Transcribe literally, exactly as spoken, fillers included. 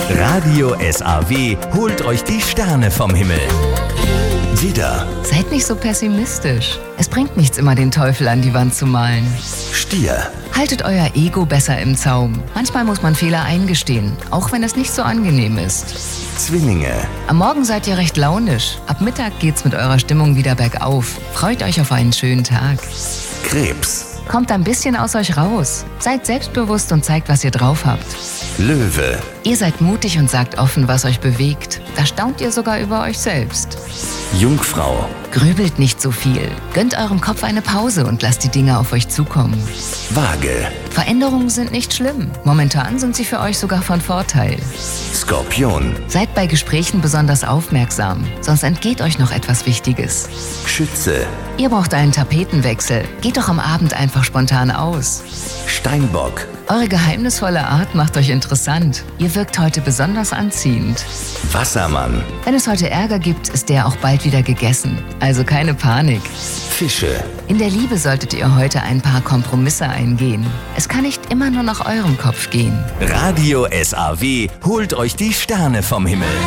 Radio S A W holt euch die Sterne vom Himmel. Widder, Seid nicht so pessimistisch. Es bringt nichts, immer den Teufel an die Wand zu malen. Stier, Haltet euer Ego besser im Zaum. Manchmal muss man Fehler eingestehen, auch wenn es nicht so angenehm ist. Zwillinge, Am Morgen seid ihr recht launisch. Ab Mittag geht's mit eurer Stimmung wieder bergauf. Freut euch auf einen schönen Tag. Krebs, Kommt ein bisschen aus euch raus. Seid selbstbewusst und zeigt, was ihr drauf habt. Löwe, Ihr seid mutig und sagt offen, was euch bewegt. Da staunt ihr sogar über euch selbst. Jungfrau, Grübelt nicht so viel. Gönnt eurem Kopf eine Pause und lasst die Dinge auf euch zukommen. Waage, Veränderungen sind nicht schlimm. Momentan sind sie für euch sogar von Vorteil. Skorpion, Seid bei Gesprächen besonders aufmerksam, sonst entgeht euch noch etwas Wichtiges. Schütze, Ihr braucht einen Tapetenwechsel. Geht doch am Abend einfach spontan aus. Steinbock, Eure geheimnisvolle Art macht euch interessant. Ihr wirkt heute besonders anziehend. Wassermann, Wenn es heute Ärger gibt, ist der auch bald wieder gegessen. Also keine Panik. Fische, In der Liebe solltet ihr heute ein paar Kompromisse eingehen. Es kann nicht immer nur nach eurem Kopf gehen. Radio S A W holt euch die Sterne vom Himmel.